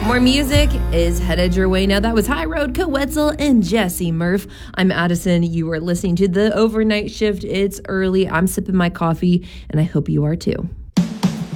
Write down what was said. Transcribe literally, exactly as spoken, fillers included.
More music is headed your way now. That was High Road, Quetzal, and Jesse Murph. I'm Addison. You are listening to The Overnight Shift. It's early. I'm sipping my coffee, and I hope you are too.